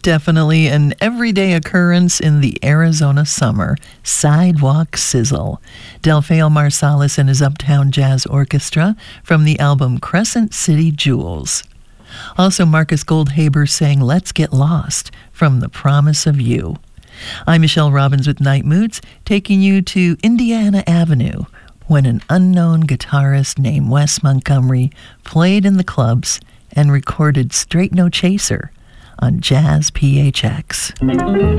Definitely an everyday occurrence in the Arizona summer. Sidewalk Sizzle. Delfeo Marsalis and his Uptown Jazz Orchestra from the album Crescent City Jewels. Also, Marcus Goldhaber sang Let's Get Lost from The Promise of You. I'm Michelle Robbins with Night Moods, taking you to Indiana Avenue when an unknown guitarist named Wes Montgomery played in the clubs and recorded Straight No Chaser on Jazz PHX.